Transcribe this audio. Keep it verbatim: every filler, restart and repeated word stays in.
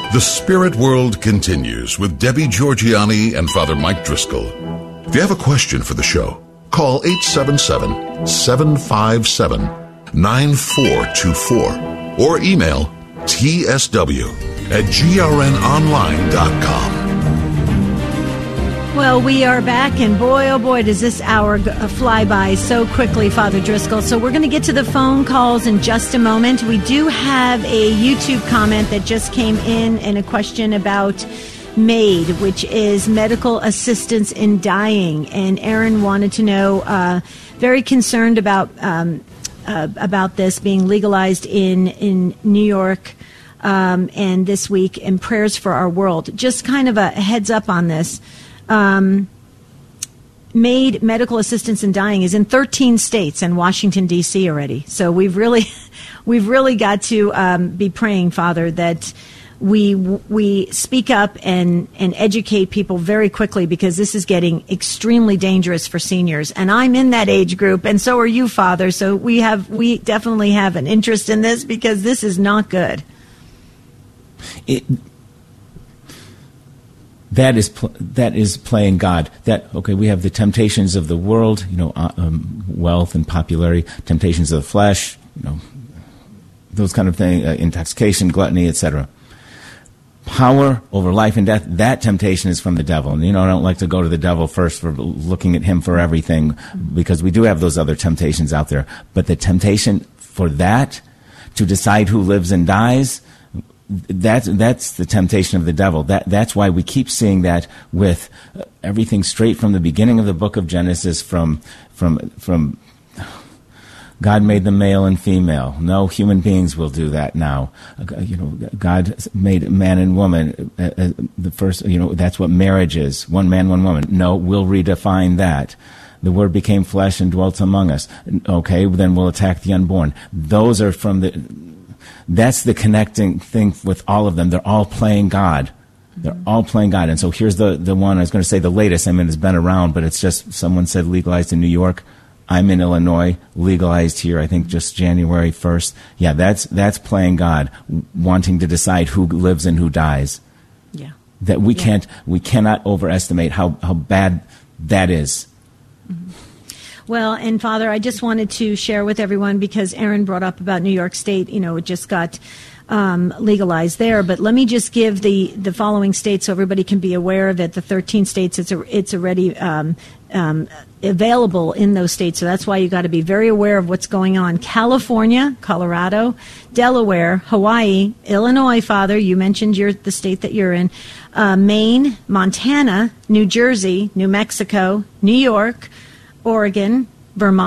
The Spirit World continues with Debbie Georgianni and Father Mike Driscoll. If you have a question for the show, call eight seven seven, seven five seven, nine four two four or email t s w at g r n online dot com. Well, we are back, and boy, oh boy, does this hour fly by so quickly, Father Driscoll. So we're going to get to the phone calls in just a moment. We do have a YouTube comment that just came in and a question about MAID, which is medical assistance in dying. And Aaron wanted to know, uh, very concerned about um, uh, about this being legalized in, in New York um, and this week, and prayers for our world. Just kind of a heads up on this. Um, MAID, medical assistance in dying, is in thirteen states and Washington, D C already. So we've really, we've really got to um, be praying, Father, that we we speak up and, and educate people very quickly, because this is getting extremely dangerous for seniors. And I'm in that age group, and so are you, Father. So we have we definitely have an interest in this, because this is not good. It, That is pl- that is playing God. That okay? We have the temptations of the world, you know, uh, um, wealth and popularity, temptations of the flesh, you know, those kind of things, uh, intoxication, gluttony, et cetera. Power over life and death. That temptation is from the devil. And you know, I don't like to go to the devil first for looking at him for everything, because we do have those other temptations out there. But the temptation for that, to decide who lives and dies, That's that's the temptation of the devil. That that's why we keep seeing that with everything straight from the beginning of the book of Genesis. From from from God made them male and female. No human beings will do that now. You know, God made man and woman. Uh, uh, the first, you know, that's what marriage is: one man, one woman. No, we'll redefine that. The Word became flesh and dwelt among us. Okay, then we'll attack the unborn. Those are from the. That's the connecting thing with all of them. They're all playing God. They're mm-hmm. all playing God. And so here's the, the one, I was going to say the latest. I mean, it's been around, but it's just, someone said legalized in New York. I'm in Illinois, legalized here, I think just January first. Yeah, that's that's playing God, wanting to decide who lives and who dies. Yeah. That we yeah. can't, we cannot overestimate how, how bad that is. Mm-hmm. Well, and Father, I just wanted to share with everyone, because Aaron brought up about New York State. You know, it just got um, legalized there. But let me just give the, the following states so everybody can be aware of it. The thirteen states, it's a, it's already um, um, available in those states. So that's why you got to be very aware of what's going on. California, Colorado, Delaware, Hawaii, Illinois, Father, you mentioned your, the state that you're in, uh, Maine, Montana, New Jersey, New Mexico, New York, Oregon, Vermont.